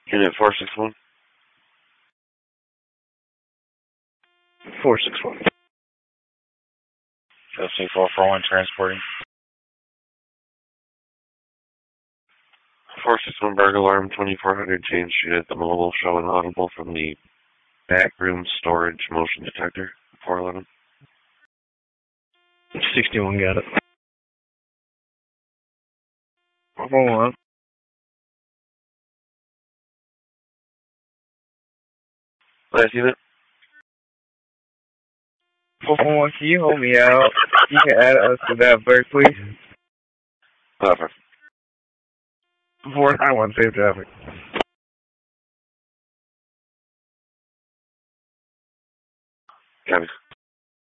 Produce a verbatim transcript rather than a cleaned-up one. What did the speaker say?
Unit four six one. four six one. Chelsea four four one transporting. four six one burglar alarm, twenty-four hundred James Street at the mobile, showing audible from the back room storage motion detector. four eleven. sixty-one, got it. four four one. Last unit. four four one, can you hold me out? You can add us to that very please. Perfect. four nine one, safe traffic. Copy.